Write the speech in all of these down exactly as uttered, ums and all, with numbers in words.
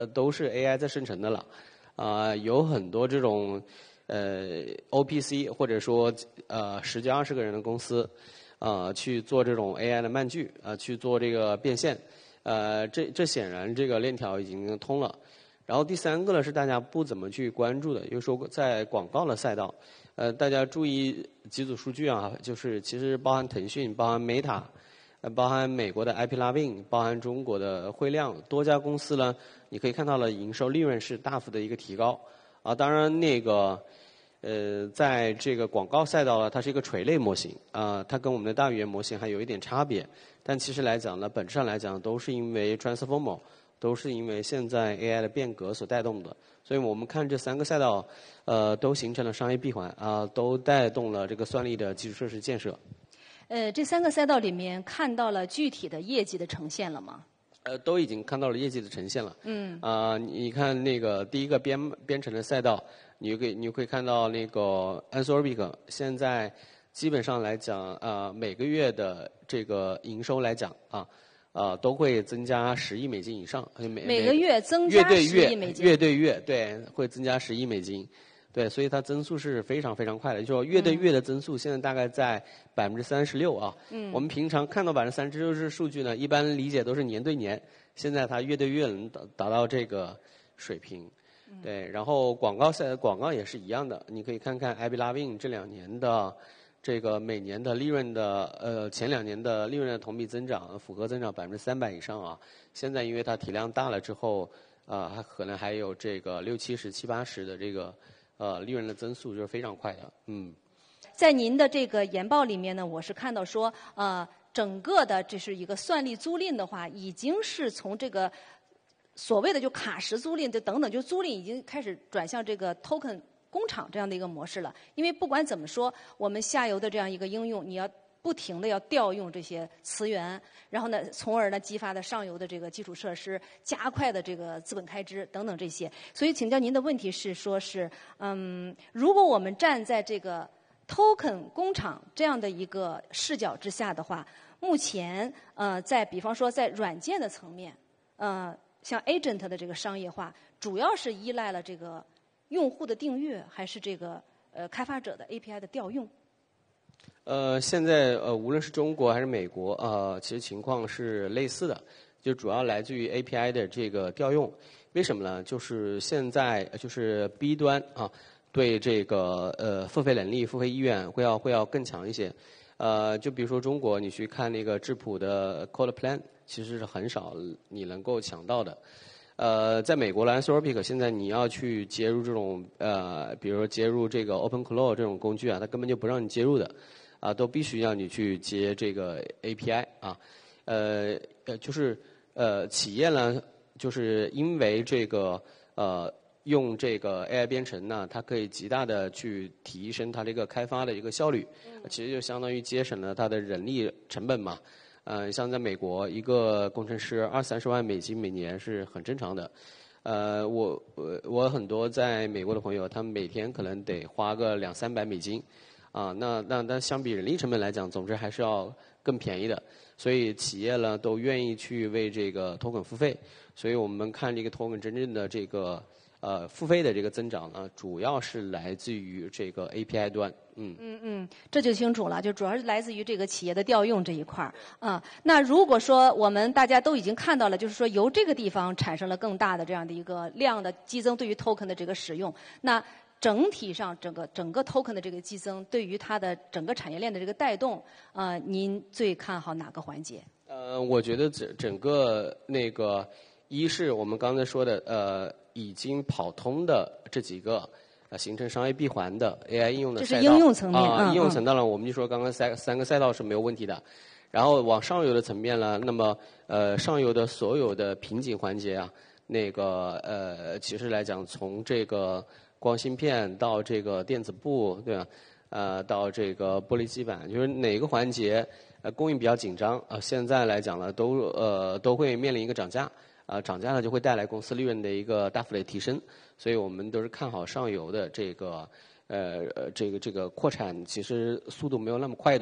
呃都是 A I 在生成的了，啊、呃，有很多这种呃 O P C 或者说呃十几二十个人的公司，啊、呃、去做这种 A I 的慢句啊、呃，去做这个变现，呃，这这显然这个链条已经通了。然后第三个呢是大家不怎么去关注的，就是说在广告的赛道，呃，大家注意几组数据啊，就是其实包含腾讯、包含 Meta。呃，包含美国的 I P Lovin， 包含中国的汇量，多家公司呢，你可以看到了营收利润是大幅的一个提高啊。当然，那个呃，在这个广告赛道呢，它是一个垂类模型啊，它跟我们的大语言模型还有一点差别。但其实来讲呢，本质上来讲都是因为 Transformer， 都是因为现在 A I 的变革所带动的。所以我们看这三个赛道，呃，都形成了商业闭环啊，都带动了这个算力的基础设施建设。 呃，这三个赛道里面看到了具体的业绩的呈现了吗？ 呃，都已经看到了业绩的呈现了。 嗯。 啊、呃，你看那个第一个编编程的赛道，你可以你会看到那个 Anthropic 现在基本上来讲，呃，每个月的这个营收来讲啊，呃，都会增加十亿美金以上。每每个月增加十亿美金。 月对月对，会增加十亿美金。对，所以它增速是非常非常快的，就说月对月的增速现在大概在百分之三十六啊。 嗯。 我们平常看到百分之三十六这数据呢，一般理解都是年对年，现在它月对月能达达到这个水平。对，然后广告赛广告也是一样的，你可以看看 I P Lovin 这两年的这个每年的利润的呃前两年的利润的同比增长复合增长百分之三百以上啊。现在因为它体量大了之后，啊、呃，还可能还有这个六七十、七八十的这个。呃，利润的增速就是非常快的，嗯。 在您的这个研报里面呢，我是看到说，呃，整个的这是一个算力租赁的话，已经是从这个所谓的就卡时租赁，就等等，就租赁已经开始转向这个 token 工厂这样的一个模式了。因为不管怎么说，我们下游的这样一个应用，你要不停的要调用这些资源，然后呢，从而呢激发的上游的这个基础设施，加快的这个资本开支等等这些。所以请教您的问题是说是，嗯，如果我们站在这个 token 工厂这样的一个视角之下的话，目前呃，在比方说在软件的层面，呃，像 agent 的这个商业化，主要是依赖了这个用户的订阅，还是这个呃开发者的 A P I 的调用？ 呃，现在呃，无论是中国还是美国，呃，其实情况是类似的，就主要来自于 A P I 的这个调用。为什么呢？就是现在就是 B 端啊，对这个呃付费能力、付费意愿会要会要更强一些。呃，就比如说中国，你去看那个质朴的 Code Plan， 其实是很少你能够抢到的。呃，在美国的 Anthropic 现在你要去接入这种呃，比如说接入这个 OpenClaw 这种工具啊，它根本就不让你接入的。啊，都必须要你去接这个 A P I 啊，呃呃，就是呃企业呢，就是因为这个呃用这个 A I 编程呢，它可以极大的去提升它这个开发的一个效率，其实就相当于节省了它的人力成本嘛。呃，像在美国，一个工程师二三十万美金每年是很正常的。呃，我我我很多在美国的朋友，他们每天可能得花个两三百美金。啊，那那那相比人力成本来讲，总之还是要更便宜的。所以企业呢都愿意去为这个 token 付费。所以我们看这个 token 真正的这个呃付费的这个增长呢，主要是来自于这个 A P I 端。嗯嗯嗯，这就清楚了，就主要是来自于这个企业的调用这一块儿啊。那如果说我们大家都已经看到了，就是说由这个地方产生了更大的这样的一个量的激增，对于 token 的这个使用，那整体上，整个整个 token 的这个激增，对于它的整个产业链的这个带动，呃，您最看好哪个环节？ 呃，我觉得整整个那个，一是我们刚才说的，呃，已经跑通的这几个，呃，形成商业闭环的 A I 应用的赛道。 这是应用层面啊、 嗯、 应用层道呢，我们就说刚刚三三个赛道是没有问题的。然后往上游的层面呢，那么呃，上游的所有的瓶颈环节啊，那个呃，其实来讲，从这个光芯片到这个电子部，对吧？呃，到这个玻璃基板，就是哪个环节呃供应比较紧张啊、呃？现在来讲呢，都呃都会面临一个涨价啊、呃，涨价呢就会带来公司利润的一个大幅的提升，所以我们都是看好上游的这个呃呃这个这个扩产，其实速度没有那么快的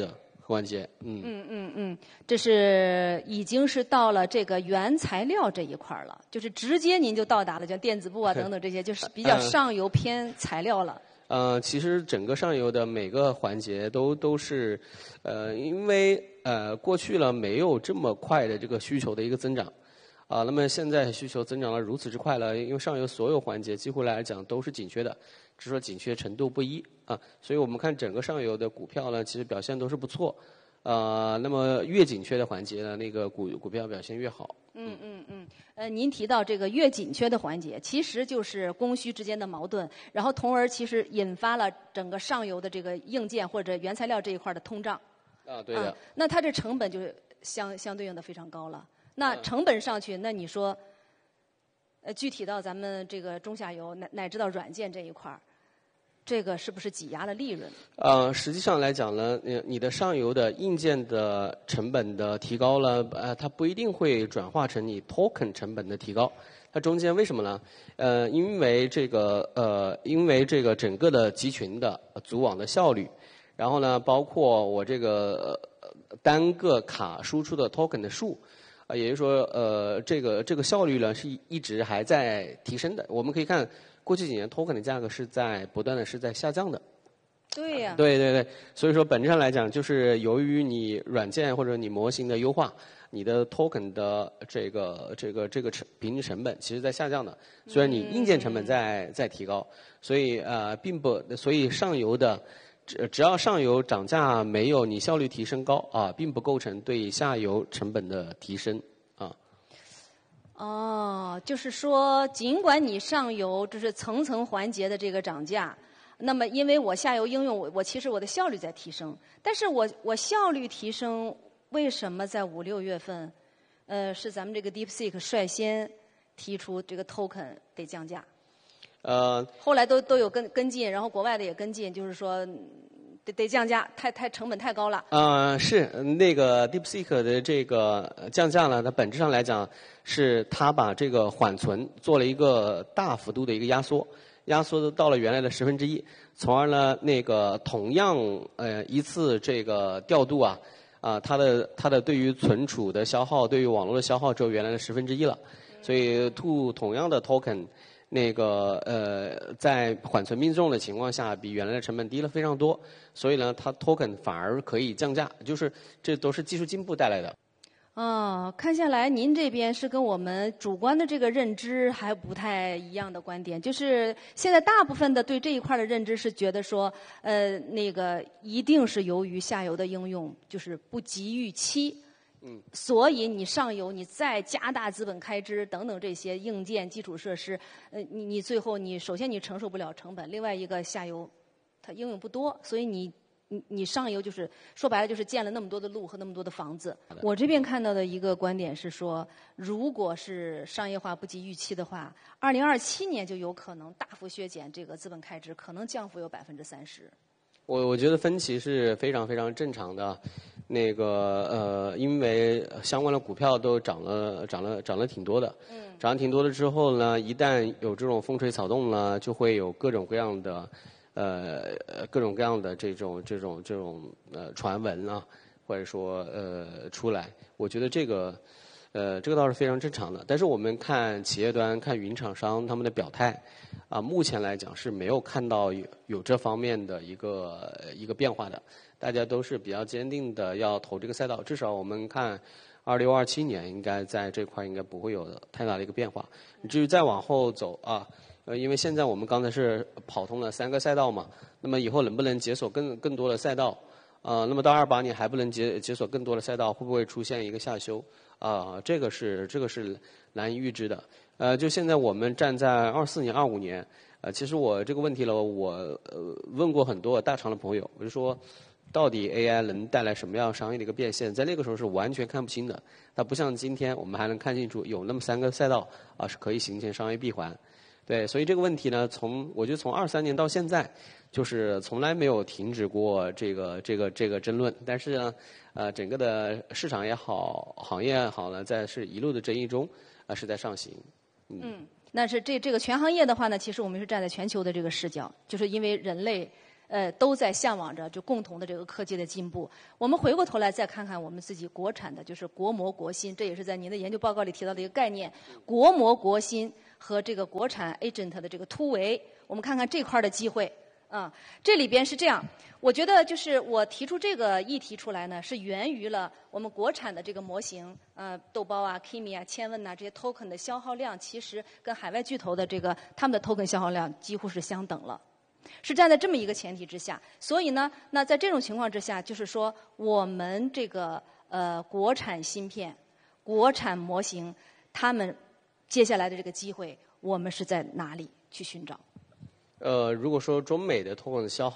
环节。 嗯嗯嗯嗯，这是已经是到了这个原材料这一块儿了，就是直接您就到达了，像电子部啊等等这些，就是比较上游偏材料了。 呃，其实整个上游的每个环节都都是，呃，因为呃过去了没有这么快的这个需求的一个增长，啊，那么现在需求增长了如此之快了，因为上游所有环节几乎来讲都是紧缺的，只是说紧缺程度不一啊，所以我们看整个上游的股票呢，其实表现都是不错，呃，那么越紧缺的环节呢，那个股股票表现越好。 嗯嗯嗯，呃，您提到这个越紧缺的环节，其实就是供需之间的矛盾，然后从而其实引发了整个上游的这个硬件或者原材料这一块的通胀。 啊，对的。 啊、那它这成本就相相对应的非常高了。那成本上去，那你说，呃，具体到咱们这个中下游乃乃至到软件这一块儿，这个是不是挤压了利润？ 呃，实际上来讲呢，你你的上游的硬件的成本的提高了，呃，它不一定会转化成你 token 成本的提高。它中间为什么呢？呃，因为这个呃，因为这个整个的集群的组网的效率，然后呢，包括我这个单个卡输出的 token 的数，啊、呃，也就是说，呃，这个这个效率呢是一直还在提升的。我们可以看。过去几年 token 的价格是在不断的是在下降的。 对呀、啊。 对对对，所以说本质上来讲，就是由于你软件或者你模型的优化，你的 token 的这个这个这个成平均成本其实在下降的。虽然你硬件成本在在提高，所以呃并不，所以上游的只只要上游涨价没有你效率提升高啊，并不构成对下游成本的提升。 哦，就是说，尽管你上游就是层层环节的这个涨价，那么因为我下游应用，我我其实我的效率在提升，但是我我效率提升，为什么在五六月份，呃，是咱们这个 DeepSeek 率先提出这个 token 得降价？ 呃， 后来都都有跟跟进，然后国外的也跟进，就是说。得得降价，太太成本太高了。 啊、呃，是那个 DeepSeek 的这个降价呢，它本质上来讲是它把这个缓存做了一个大幅度的一个压缩，压缩到了原来的十分之一，从而呢，那个同样呃一次这个调度啊啊、呃，它的它的对于存储的消耗，对于网络的消耗只有原来的十分之一了，所以 to 同样的 token。那个呃，在缓存命中的情况下，比原来的成本低了非常多，所以呢，它 token 反而可以降价，就是这都是技术进步带来的。 哦，看下来您这边是跟我们主观的这个认知还不太一样的观点，就是现在大部分的对这一块的认知是觉得说，呃，那个一定是由于下游的应用就是不及预期。嗯，所以你上游你再加大资本开支等等这些硬件基础设施，呃，你你最后你首先你承受不了成本，另外一个下游它应用不多，所以你你你上游就是说白了就是建了那么多的路和那么多的房子。我这边看到的一个观点是说，如果是商业化不及预期的话，二零二七年就有可能大幅削减这个资本开支，可能降幅有百分之三十。 我我觉得分歧是非常非常正常的，那个呃，因为相关的股票都涨了涨了涨了挺多的，嗯，涨了挺多了之后呢，一旦有这种风吹草动呢，就会有各种各样的呃各种各样的这种这种这种呃传闻啊，或者说呃出来，我觉得这个呃这个倒是非常正常的。但是我们看企业端看云厂商他们的表态。啊，目前来讲是没有看到有有这方面的一个一个变化的，大家都是比较坚定的要投这个赛道。至少我们看二六二七年应该在这块应该不会有太大的一个变化。至于再往后走啊，呃，因为现在我们刚才是跑通了三个赛道嘛，那么以后能不能解锁更更多的赛道？啊、呃，那么到二八年还不能解解锁更多的赛道，会不会出现一个下修？啊、呃，这个是这个是难以预知的。呃，就现在我们站在二四年、二五年，呃，其实我这个问题了，我呃问过很多大厂的朋友，我就说，到底 A I 能带来什么样商业的一个变现？在那个时候是完全看不清的，它不像今天我们还能看清楚，有那么三个赛道啊是可以形成商业闭环。对，所以这个问题呢，从我觉得从二三年到现在，就是从来没有停止过这个这个这个争论。但是呢，呃，整个的市场也好，行业也好呢，在是一路的争议中啊、呃、是在上行。嗯， 嗯，那是这这个全行业的话呢，其实我们是站在全球的这个视角，就是因为人类呃，都在向往着就共同的这个科技的进步。我们回过头来再看看我们自己国产的，就是国模国新，这也是在您的研究报告里提到的一个概念，国模国新和这个国产 agent 的这个突围，我们看看这块的机会。啊，这里边是这样，我觉得就是我提出这个议题出来呢，是源于了我们国产的这个模型，呃，豆包啊、Kimi 啊、千问呐、这些 token 的消耗量，其实跟海外巨头的这个他们的 token 消耗量几乎是相等了。是站在这么一个前提之下，所以呢，那在这种情况之下，就是说我们这个呃国产芯片、国产模型，他们接下来的这个机会，我们是在哪里去寻找？ 呃，如果说中美的 token 的消耗